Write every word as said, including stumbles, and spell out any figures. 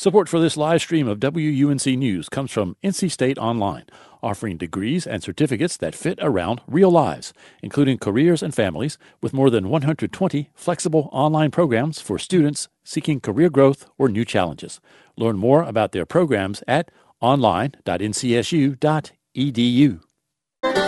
Support for this live stream of W U N C News comes from N C State Online, offering degrees and certificates that fit around real lives, including careers and families, with more than one hundred twenty flexible online programs for students seeking career growth or new challenges. Learn more about their programs at online dot n c s u dot e d u.